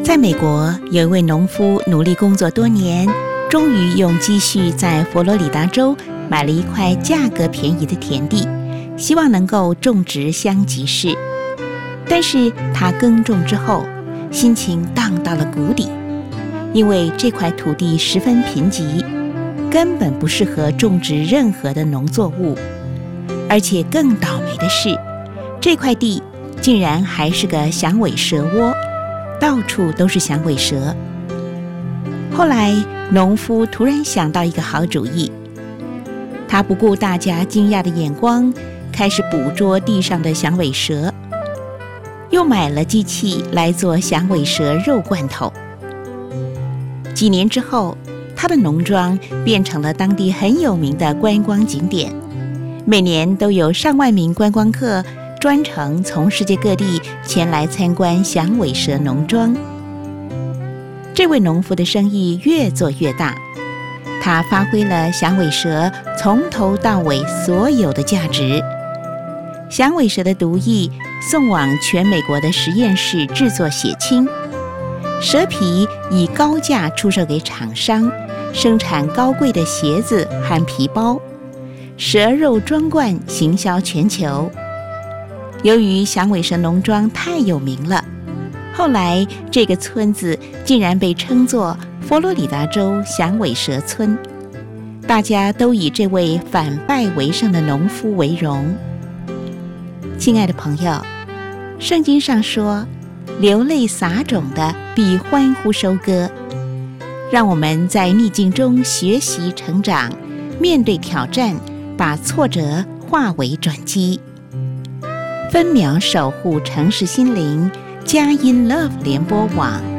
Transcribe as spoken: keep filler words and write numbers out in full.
在美国，有一位农夫努力工作多年，终于用积蓄在佛罗里达州买了一块价格便宜的田地，希望能够种植香吉士。但是他耕种之后，心情荡到了谷底，因为这块土地十分贫瘠，根本不适合种植任何的农作物。而且更倒霉的是，这块地竟然还是个响尾蛇窝，到处都是响尾蛇。后来农夫突然想到一个好主意，他不顾大家惊讶的眼光，开始捕捉地上的响尾蛇，又买了机器来做响尾蛇肉罐头。几年之后，他的农庄变成了当地很有名的观光景点，每年都有上万名观光客专程从世界各地前来参观响尾蛇农庄。这位农夫的生意越做越大，他发挥了响尾蛇从头到尾所有的价值。响尾蛇的毒液送往全美国的实验室制作血清，蛇皮以高价出售给厂商，生产高贵的鞋子和皮包，蛇肉装罐行销全球。由于响尾蛇农庄太有名了，后来这个村子竟然被称作佛罗里达州响尾蛇村，大家都以这位反败为胜的农夫为荣。亲爱的朋友，圣经上说，流泪撒种的必欢呼收割。让我们在逆境中学习成长，面对挑战，把挫折化为转机。分秒守护城市心灵，佳音 Love 联播网。